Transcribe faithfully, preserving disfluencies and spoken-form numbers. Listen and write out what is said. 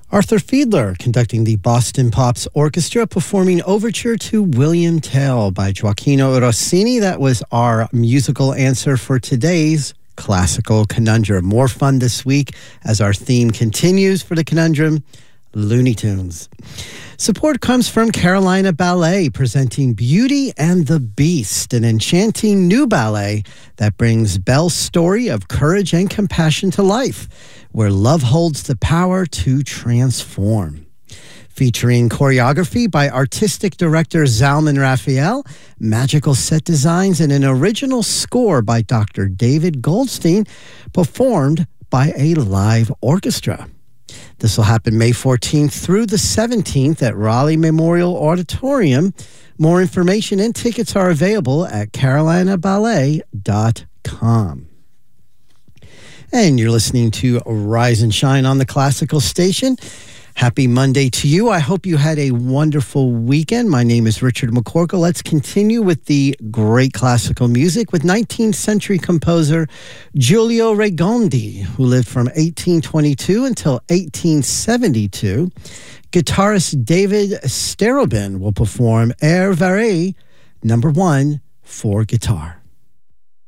Arthur Fiedler conducting the Boston Pops Orchestra, performing Overture to William Tell by Gioacchino Rossini. That was our musical answer for today's Classical Conundrum. More fun this week as our theme continues for the conundrum, Looney Tunes. Support comes from Carolina Ballet, presenting Beauty and the Beast, an enchanting new ballet that brings Belle's story of courage and compassion to life, where love holds the power to transform. Featuring choreography by artistic director Zalman Raphael, magical set designs, and an original score by Doctor David Goldstein, performed by a live orchestra. This will happen May fourteenth through the seventeenth at Raleigh Memorial Auditorium. More information and tickets are available at carolina ballet dot com. And you're listening to Rise and Shine on the Classical Station. Happy Monday to you. I hope you had a wonderful weekend. My name is Richard McCorkle. Let's continue with the great classical music with nineteenth century composer Giulio Regondi, who lived from eighteen twenty-two until eighteen seventy-two. Guitarist David Starobin will perform Air Varie, number one, for guitar.